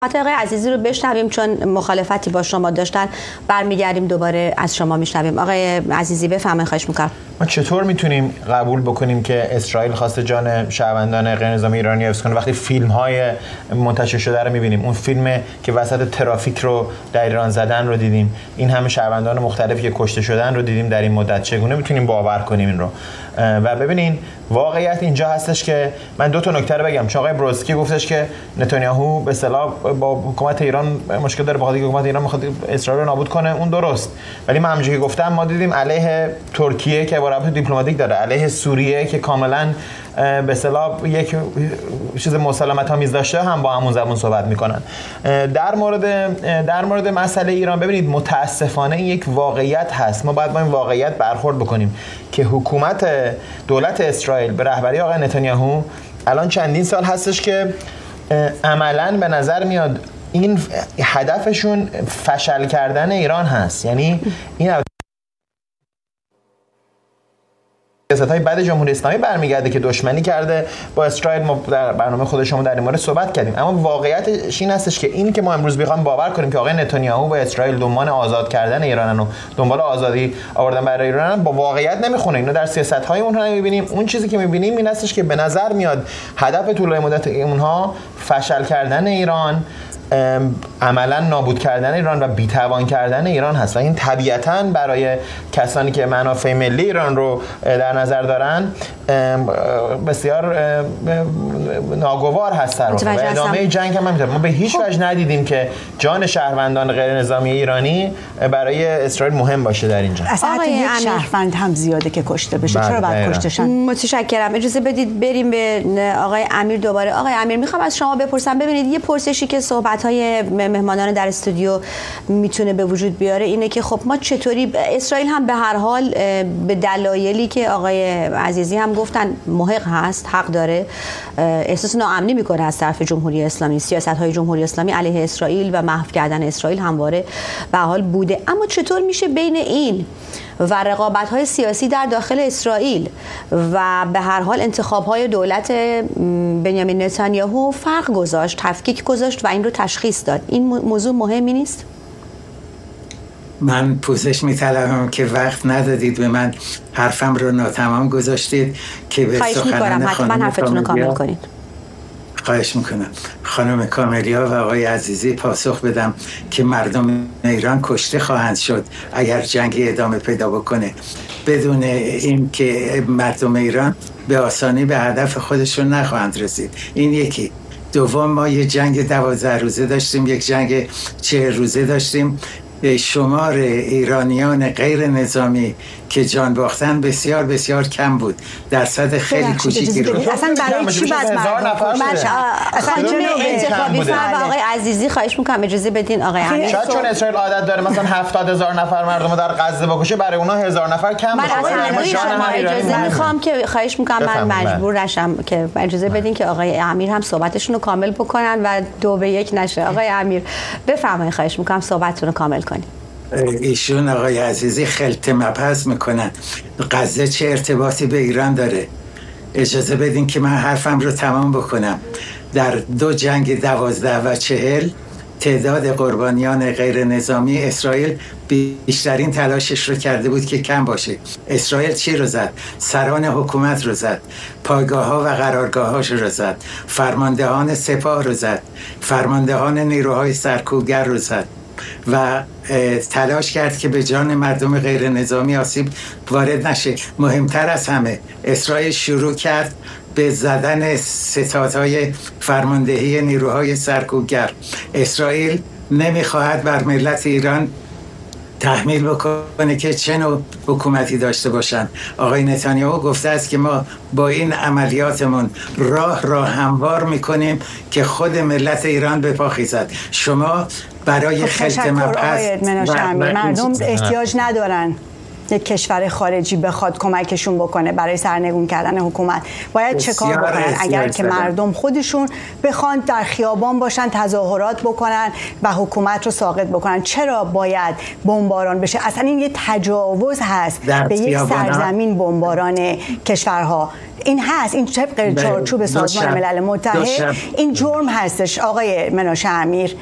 آقای عزیزی رو بشنویم چون مخالفتی با شما داشتن. برمیگردیم دوباره از شما میشنویم. آقای عزیزی بفرمایید، خواهش میکنم. ما چطور میتونیم قبول بکنیم که اسرائیل خواسته جان شهروندان غیر نظامی ایرانی حفظ کنه وقتی فیلم های منتشر شده رو میبینیم؟ اون فیلم که وسط ترافیک رو در ایران زدن رو دیدیم، این همه شهروندان مختلفی که کشته شدن رو دیدیم در این مدت. چگونه میتونیم باور کنیم این رو؟ و ببینین واقعیت اینجا هستش که من دو تا نکته رو بگم. چون آقای بروسکی گفتش که نتانیاهو به اصطلاح با حکومت ایران مشکل داره، بخاطر اینکه حکومت ایران میخواد اسرائیل رو نابود کنه. اون درست، ولی من همونجوری که گفتم ما دیدیم علیه ترکیه که با روابط دیپلماتیک داره، علیه سوریه که کاملا به اصطلاح یک چیز مسالمت آمیز داشته هم با همون زبان صحبت میکنن. در مورد مسئله ایران ببینید متاسفانه این یک واقعیت هست. ما باید با این واقعیت برخورد بکنیم که حکومت دولت اسرائیل به رهبری آقای نتانیاهو الان چندین سال هستش که عملاً به نظر میاد این هدفشون فشل کردن ایران هست. یعنی این سیاست‌های بعد جمهوری اسلامی برمیگرده که دشمنی کرده با اسرائیل. ما در برنامه خودشون در این مورد صحبت کردیم، اما واقعیتش این هستش که این که ما امروز بخوایم باور کنیم که آقای نتانیاهو با اسرائیل دنبال آزاد کردن ایرانن و دنبال آزادی آوردن برای ایرانن با واقعیت نمیخونه. اینو در سیاست‌های اونها نمی‌بینیم. اون چیزی که می‌بینیم این هستش که به نظر میاد هدف طولانی مدت اونها فشل کردن ایران، عملا نابود کردن ایران و بی‌توان کردن ایران هست و این طبیعتاً برای کسانی که منافع ملی ایران رو در نظر دارن بسیار ناگوار هست. و ادامه جنگ هم همینطور. ما به هیچ وجه ندیدیم که جان شهروندان غیر نظامی ایرانی برای اسرائیل مهم باشه در اینجا. اصلا یک شهروند هم زیاده که کشته بشه. چرا باید کشتشن؟ متشکرم. اجازه بدید بریم به آقای امیر دوباره. آقای امیر میخوام از شما بپرسم، ببینید یه پرسشی که صحبت‌های مهمانان در استودیو میتونه به وجود بیاره اینه که خب ما چطوری اسرائیل هم به هر حال به دلایلی که آقای عزیزی هم گفتن محق هست، حق داره، احساس ناامنی میکنه از طرف جمهوری اسلامی. سیاست‌های جمهوری اسلامی علیه اسرائیل و محو کردن اسرائیل همواره به هر حال بوده. اما چطور میشه بین این و رقابت‌های سیاسی در داخل اسرائیل و به هر حال انتخاب‌های دولت بنیامین نتانیاهو فرق گذاشت، تفکیک گذاشت و این رو تشخیص داد؟ این موضوع مهمی نیست؟ من پوزش می‌طلبم که وقت ندادید به من، حرفم رو ناتمام گذاشتید که به سخنان حتما حرفتون رو کامل کنید. خواهش میکنم. خانم کاملیا و آقای عزیزی پاسخ بدم که مردم ایران کشته خواهند شد اگر جنگی ادامه پیدا بکنه، بدون این که مردم ایران به آسانی به هدف خودشون نخواهند رسید. این یکی. دوم، ما یه جنگ 12 روزه داشتیم، یک جنگ 40 روزه داشتیم. شمار ایرانیان غیر نظامی که جان باختن بسیار بسیار کم بود، درصد خیلی کوچیکی رو. اصلا برای چی باید خانم انتخابی فرد آقای عزیزی خواهش میکنم اجازه بدین. آقای امیر شاید چون اسرائیل عادت داره مثلا 70,000 نفر مردم رو در غزه بکشه، برای اونها 1000 نفر کم باشه. من اجازه میخوام که خواهش میکنم، من مجبور نشم که اجازه بدین که آقای امیر هم صحبتشون رو کامل بکنن و 2 به 1 نشه. آقای امیر بفرمایید، خواهش میکنم صحبتتون رو کامل کنید. ایشون آقای عزیزی خلط مبحث میکنن. غزه چه ارتباطی به ایران داره؟ اجازه بدین که من حرفم رو تمام بکنم. در 2 جنگ 12 و 40 تعداد قربانیان غیر نظامی اسرائیل بیشترین تلاشش رو کرده بود که کم باشه. اسرائیل چی رو زد؟ سران حکومت رو زد، پایگاه ها و قرارگاه هاش رو زد، فرماندهان سپاه رو زد، فرماندهان نیروهای سرکوبگر رو زد و تلاش کرد که به جان مردم غیر نظامی آسیب وارد نشه. مهمتر از همه اسرائیل شروع کرد به زدن ستادهای فرماندهی نیروهای سرکوبگر. اسرائیل نمیخواهد بر ملت ایران تحمیل بکنه که چه نوع حکومتی داشته باشن. آقای نتانیاهو گفته است که ما با این عملیاتمون راه هموار میکنیم که خود ملت ایران به پا خیزد. شما برای خلط مبحث مردم احتیاج ندارن یک کشور خارجی بخواد کمکشون بکنه برای سرنگون کردن حکومت. باید چه کار بکنن؟ اگر که مردم خودشون بخوان در خیابان باشن، تظاهرات بکنن و حکومت رو ساقط بکنن، چرا باید بمباران بشه؟ اصلا این یه تجاوز هست به یک سرزمین، بمباران کشورها. این هست، این طبق چارچوب سازمان ملل متحد این جرم هستش آقای مناشه امیر.